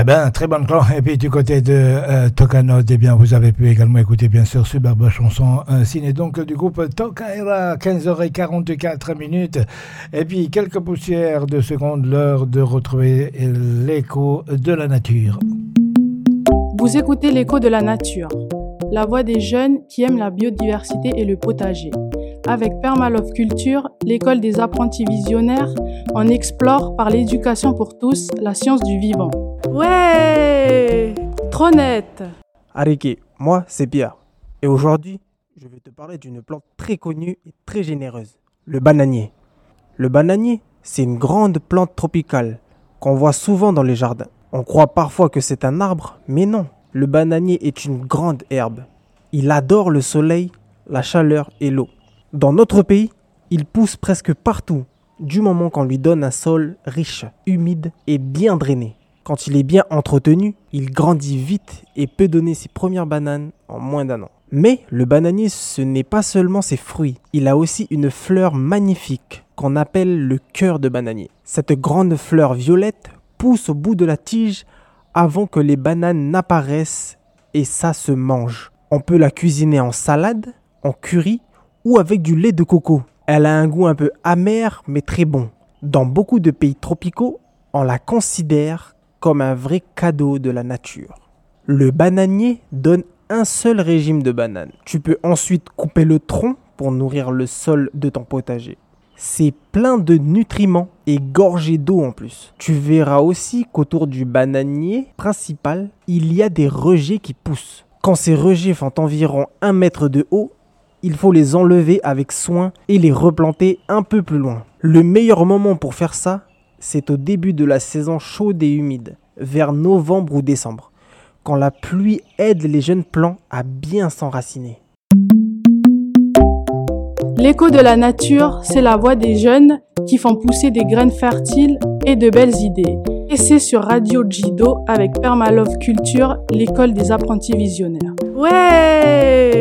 Eh ben, très bonne clan. Et puis du côté de Tokanod, eh bien, vous avez pu également écouter bien sûr superbe chanson signée donc du groupe Tokaira, 15h44 minutes. Et puis quelques poussières de secondes, l'heure de retrouver l'écho de la nature. Vous écoutez l'écho de la nature, la voix des jeunes qui aiment la biodiversité et le potager. Avec Permalove Culture, l'école des apprentis visionnaires, on explore par l'éducation pour tous la science du vivant. Ouais, trop net. Arike, moi c'est Pierre. Et aujourd'hui, je vais te parler d'une plante très connue et très généreuse, le bananier. Le bananier, c'est une grande plante tropicale qu'on voit souvent dans les jardins. On croit parfois que c'est un arbre, mais non. Le bananier est une grande herbe. Il adore le soleil, la chaleur et l'eau. Dans notre pays, il pousse presque partout, du moment qu'on lui donne un sol riche, humide et bien drainé. Quand il est bien entretenu, il grandit vite et peut donner ses premières bananes en moins d'1 an. Mais le bananier, ce n'est pas seulement ses fruits. Il a aussi une fleur magnifique qu'on appelle le cœur de bananier. Cette grande fleur violette pousse au bout de la tige avant que les bananes n'apparaissent et ça se mange. On peut la cuisiner en salade, en curry ou avec du lait de coco. Elle a un goût un peu amer mais très bon. Dans beaucoup de pays tropicaux, on la considère comme un vrai cadeau de la nature. Le bananier donne un seul régime de bananes. Tu peux ensuite couper le tronc pour nourrir le sol de ton potager. C'est plein de nutriments et gorgé d'eau en plus. Tu verras aussi qu'autour du bananier principal, il y a des rejets qui poussent. Quand ces rejets font environ 1 mètre de haut, il faut les enlever avec soin et les replanter un peu plus loin. Le meilleur moment pour faire ça, c'est au début de la saison chaude et humide, vers novembre ou décembre, quand la pluie aide les jeunes plants à bien s'enraciner. L'écho de la nature, c'est la voix des jeunes qui font pousser des graines fertiles et de belles idées. Et c'est sur Radio Jido avec Permalove Culture, l'école des apprentis visionnaires. Ouais!